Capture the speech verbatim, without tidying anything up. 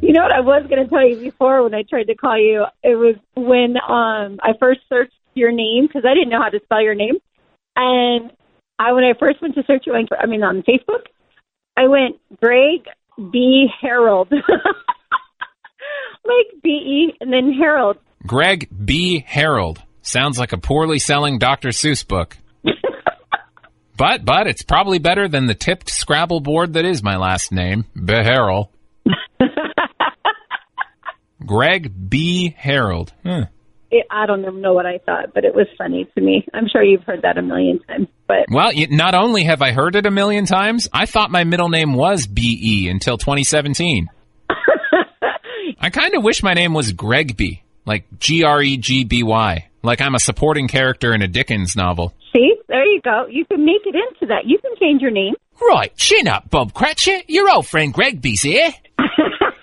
You know what I was going to tell you before when I tried to call you? It was when um, I first searched your name, because I didn't know how to spell your name. And I, when I first went to search you, I mean, on Facebook, I went Greg B. Harold. Like B E and then Harold. Greg B. Harold. Sounds like a poorly selling Doctor Seuss book. but but it's probably better than the tipped Scrabble board that is my last name, Beharrell. Greg B. Harold. Huh. It, I don't even know what I thought, but it was funny to me. I'm sure you've heard that a million times. But well, not only have I heard it a million times, I thought my middle name was B E until twenty seventeen. I kind of wish my name was Gregby, like G R E G B Y, like I'm a supporting character in a Dickens novel. See, there you go. You can make it into that. You can change your name. Right, chin up, Bob Cratchit. Your old friend Gregby's here.